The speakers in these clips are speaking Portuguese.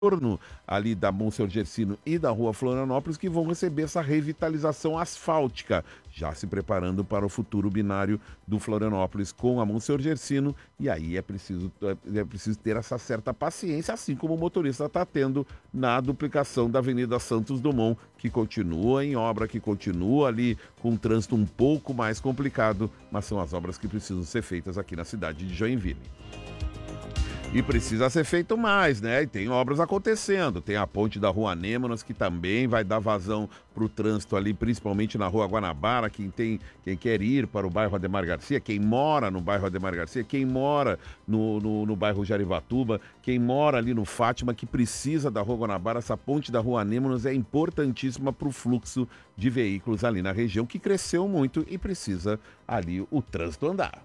entorno ali da Monsenhor Gercino e da Rua Florianópolis, que vão receber essa revitalização asfáltica, já se preparando para o futuro binário do Florianópolis com a Monsenhor Gercino, e aí é preciso ter essa certa paciência, assim como o motorista está tendo na duplicação da Avenida Santos Dumont, que continua em obra, que continua ali com um trânsito um pouco mais complicado, mas são as obras que precisam ser feitas aqui na cidade de Joinville. E precisa ser feito mais, né? E tem obras acontecendo. Tem a ponte da Rua Anêmonas, que também vai dar vazão para o trânsito ali, principalmente na Rua Guanabara. Quem quer ir para o bairro Ademar Garcia, quem mora no bairro Ademar Garcia, quem mora no bairro Jarivatuba, quem mora ali no Fátima, que precisa da Rua Guanabara, essa ponte da Rua Anêmonas é importantíssima para o fluxo de veículos ali na região, que cresceu muito e precisa ali o trânsito andar.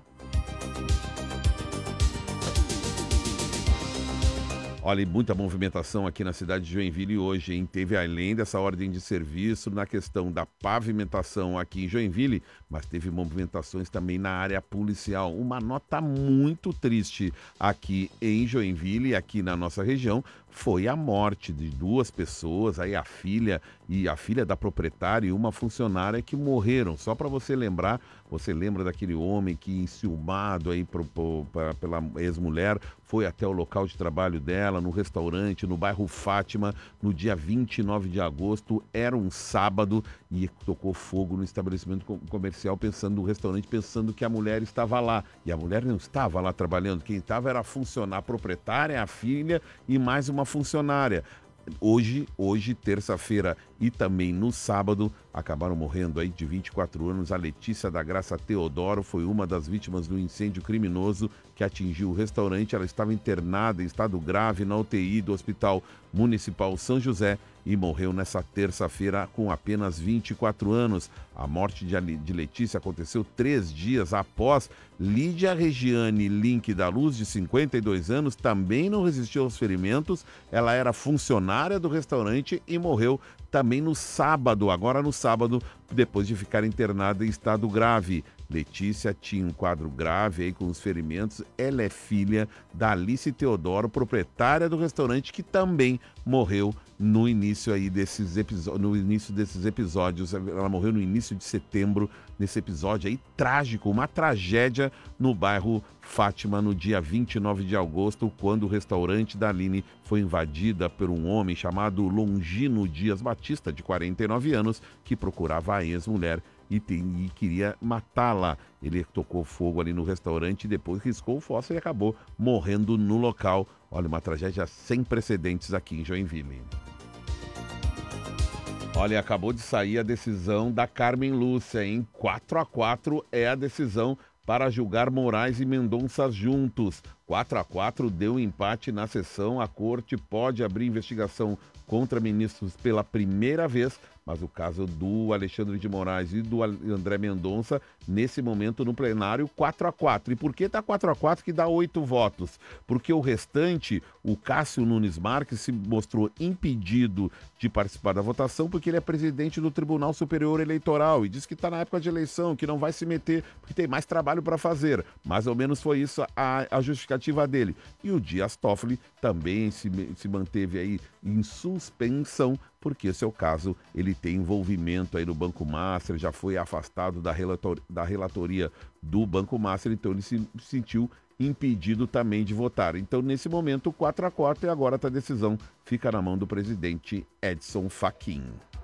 Olha, e muita movimentação aqui na cidade de Joinville hoje, hein? Teve além dessa ordem de serviço na questão da pavimentação aqui em Joinville, mas teve movimentações também na área policial. Uma nota muito triste aqui em Joinville, aqui na nossa região, foi a morte de duas pessoas, aí a filha da proprietária e uma funcionária que morreram. Só para você lembrar, você lembra daquele homem que, enciumado aí pela ex-mulher, foi até o local de trabalho dela, no restaurante, no bairro Fátima, no dia 29 de agosto, era um sábado, e tocou fogo no estabelecimento comercial, no restaurante, pensando que a mulher estava lá. E a mulher não estava lá trabalhando, quem estava era a proprietária, a filha e mais uma funcionária. Hoje, terça-feira e também no sábado, acabaram morrendo aí de 24 anos. A Letícia da Graça Teodoro foi uma das vítimas do incêndio criminoso que atingiu o restaurante. Ela estava internada em estado grave na UTI do Hospital Municipal São José e morreu nessa terça-feira com apenas 24 anos. A morte de Letícia aconteceu 3 dias após Lídia Regiane Link da Luz, de 52 anos, também não resistiu aos ferimentos. Ela era funcionária do restaurante e morreu também no sábado, depois de ficar internada em estado grave. Letícia tinha um quadro grave aí com os ferimentos. Ela é filha da Alice Teodoro, proprietária do restaurante, que também morreu no início aí desses episódios. Ela morreu no início de setembro, nesse episódio aí trágico, uma tragédia no bairro Fátima, no dia 29 de agosto, quando o restaurante da Aline foi invadida por um homem chamado Longino Dias Batista, de 49 anos, que procurava a ex-mulher e queria matá-la. Ele tocou fogo ali no restaurante e depois riscou o fósforo e acabou morrendo no local. Olha, uma tragédia sem precedentes aqui em Joinville. Olha, acabou de sair a decisão da Carmen Lúcia, hein? 4-4 é a decisão para julgar Moraes e Mendonça juntos. 4-4 deu empate na sessão. A corte pode abrir investigação contra ministros pela primeira vez, mas o caso do Alexandre de Moraes e do André Mendonça, nesse momento no plenário, 4-4. E por que está 4-4 que dá 8 votos? Porque o restante, o Cássio Nunes Marques, se mostrou impedido de participar da votação porque ele é presidente do Tribunal Superior Eleitoral e diz que está na época de eleição, que não vai se meter porque tem mais trabalho para fazer. Mais ou menos foi isso a justificativa dele. E o Dias Toffoli também se manteve aí em suspensão, porque seu caso, ele tem envolvimento aí no Banco Master, já foi afastado da relatoria do Banco Master, então ele se sentiu impedido também de votar. Então, nesse momento, 4-4 e agora a decisão fica na mão do presidente Edson Fachin.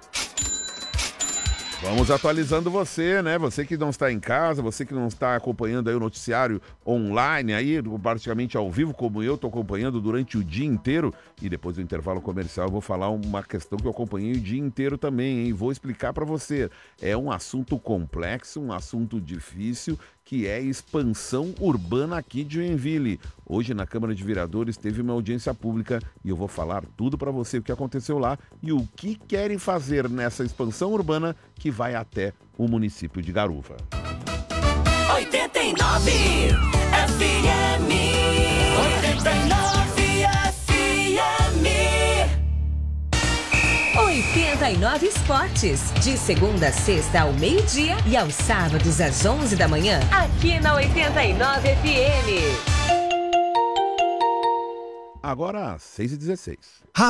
Vamos atualizando você, né? Você que não está em casa, você que não está acompanhando aí o noticiário online, aí praticamente ao vivo, como eu estou acompanhando durante o dia inteiro. E depois do intervalo comercial eu vou falar uma questão que eu acompanhei o dia inteiro também, hein? Vou explicar para você. É um assunto complexo, um assunto difícil, que é expansão urbana aqui de Joinville. Hoje na Câmara de Vereadores teve uma audiência pública e eu vou falar tudo para você o que aconteceu lá e o que querem fazer nessa expansão urbana que vai até o município de Garuva. 89 FM 89 FM 89 Esportes, de segunda a sexta ao meio-dia e aos sábados às 11 da manhã, aqui na 89 FM. Agora, 6h16.